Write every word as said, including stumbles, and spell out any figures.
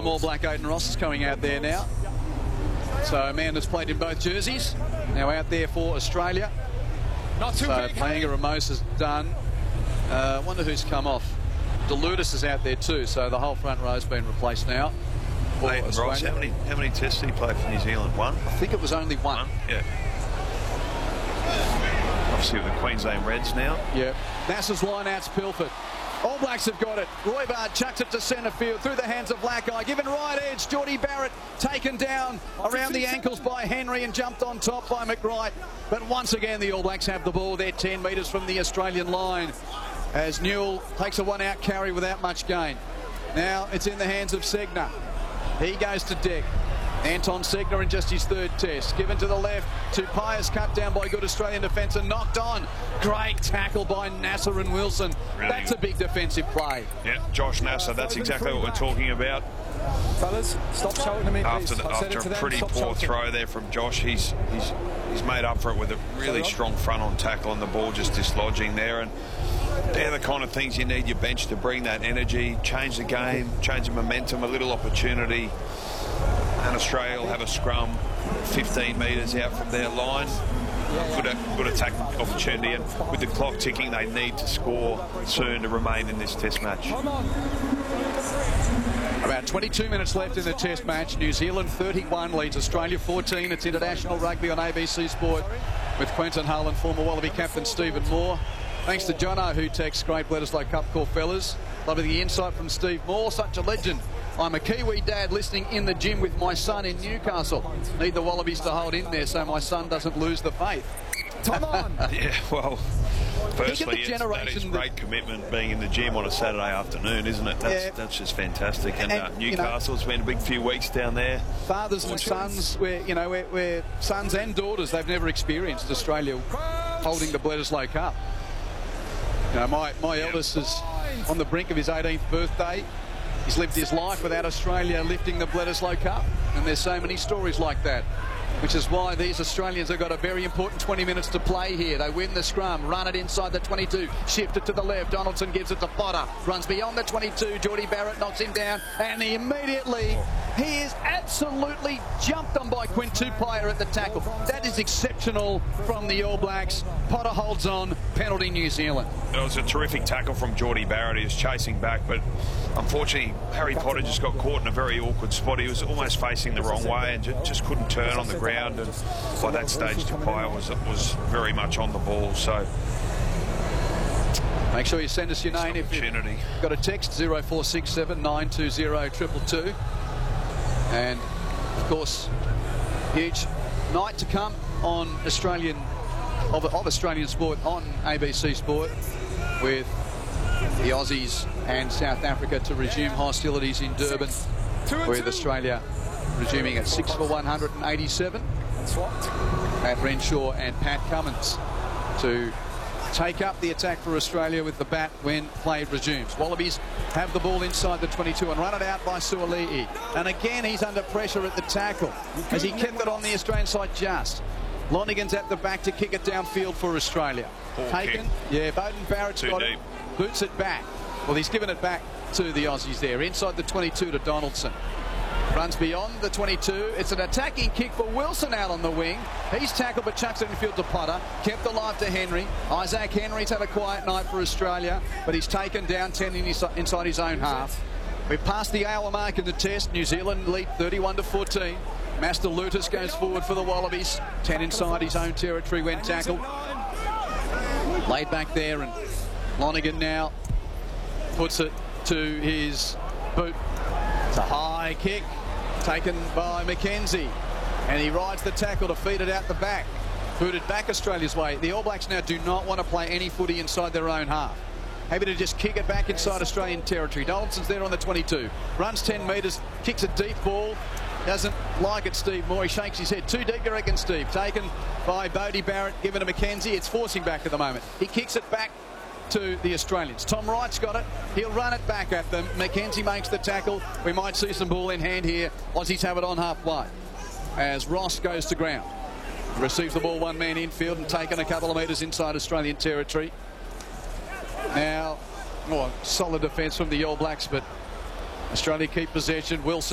former All Black Aidan Ross is coming out there now. So a man that's played in both jerseys, now out there for Australia. Not too so big. Paenga Ramos is done. I uh, wonder who's come off. Deludis is out there too, so the whole front row's been replaced now. Aidan Ross, how many, how many tests did he play for New Zealand? One? I think it was only one. One? Yeah. Obviously with the Queensland Reds now. Yeah. Nasa's line-out's Pilford. All Blacks have got it. Roybard chucks it to centre field through the hands of Lackeye. Given right edge, Geordie Barrett taken down around the ankles by Henry and jumped on top by McBride. But once again, the All Blacks have the ball. They're ten metres from the Australian line as Newell takes a one-out carry without much gain. Now it's in the hands of Segner. He goes to deck. Anton Segner in just his third test. Given to the left to Pius, cut down by good Australian defence and knocked on. Great tackle by Nasser and Wilson. Really that's good. a big defensive play. Yeah, Josh Nasser, that's exactly what we're talking about. Fellas, stop shouting to me, After, please. the, after a pretty poor throw there from Josh, he's, he's, he's made up for it with a really strong front-on tackle and the ball just dislodging there. And they're the kind of things you need your bench to bring that energy, change the game, change the momentum, a little opportunity. And Australia will have a scrum fifteen metres out from their line. Good, good attack opportunity, and with the clock ticking, they need to score soon to remain in this test match. About twenty-two minutes left in the test match. New Zealand thirty-one leads Australia fourteen. It's international rugby on A B C Sport with Quentin Hull and former Wallaby captain Stephen Moore. Thanks to Jono, who texts, great Bledisloe Cup call, fellas. Loving the insight from Steve Moore, such a legend. I'm a Kiwi dad listening in the gym with my son in Newcastle. Need the Wallabies to hold in there so my son doesn't lose the faith. Come on. Yeah, well, firstly, the it's, that is generation great commitment being in the gym on a Saturday afternoon, isn't it? That's, Yeah. that's just fantastic. And, And, uh, you know, Newcastle, it's been a big few weeks down there. Fathers and sons, we're, you know, we're, we're sons and daughters. They've never experienced Australia holding the Bledisloe Cup. You know, my, my eldest is on the brink of his eighteenth birthday. He's lived his life without Australia lifting the Bledisloe Cup. And there's so many stories like that, which is why these Australians have got a very important twenty minutes to play here. They win the scrum, run it inside the twenty-two, shift it to the left. Donaldson gives it to Potter, runs beyond the twenty-two. Geordie Barrett knocks him down, and he immediately, he is absolutely jumped on by Quinn Tupaia at the tackle. That is exceptional from the All Blacks. Potter holds on, penalty New Zealand. It was a terrific tackle from Geordie Barrett. He was chasing back, but unfortunately, Harry Potter just got caught in a very awkward spot. He was almost facing the wrong way and just couldn't turn on the ground. And by that stage, Tupaia was was very much on the ball. So make sure you send us your name if you've got a text, zero four six seven, nine two zero, two two two. And, of course, huge night to come on Australian, of, of Australian sport on A B C Sport, with the Aussies and South Africa to resume hostilities in Durban, with Australia resuming at six for one hundred eighty-seven. That's right. Matt Renshaw and Pat Cummins to take up the attack for Australia with the bat when play resumes. Wallabies have the ball inside the twenty-two and run it out by Suali'i. And again, he's under pressure at the tackle as he kept it on the Australian side just. Lonigan's at the back to kick it downfield for Australia. Poor Taken. kick. Yeah, Bowden Barrett's Too got deep. it. Boots it back. Well, he's given it back to the Aussies there. Inside the twenty-two to Donaldson. Runs beyond the twenty-two. It's an attacking kick for Wilson out on the wing. He's tackled but chucks it in field to Potter. Kept alive to Henry. Isaac Henry's had a quiet night for Australia, but he's taken down ten in his, inside his own half. We've passed the hour mark in the test. New Zealand lead thirty-one to fourteen. Master Lutus goes forward for the Wallabies. ten inside his own territory when tackled. Laid back there, and Lonigan now puts it to his boot. It's a high kick taken by McKenzie, and he rides the tackle to feed it out the back. Booted back Australia's way. The All Blacks now do not want to play any footy inside their own half. Happy to just kick it back inside Australian territory. Donaldson's there on the twenty-two. Runs ten metres, kicks a deep ball. Doesn't like it, Steve Moore. He shakes his head. Too deep, you reckon, Steve? Taken by Bodie Barrett, given to McKenzie. It's forcing back at the moment. He kicks it back to the Australians. Tom Wright's got it. He'll run it back at them. McKenzie makes the tackle. We might see some ball in hand here. Aussies have it on halfway as Ross goes to ground. Receives the ball one man infield and taken a couple of metres inside Australian territory. Now, oh, solid defence from the All Blacks, but Australia keep possession. Wilson